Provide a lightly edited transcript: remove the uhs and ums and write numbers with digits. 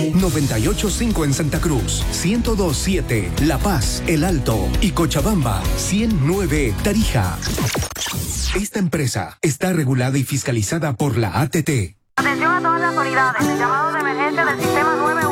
98.5 en Santa Cruz, 102.7 La Paz, El Alto y Cochabamba, 100.9 Tarija. Esta empresa está regulada y fiscalizada por la ATT. Atención a todas las unidades. El llamado de emergencia del sistema 911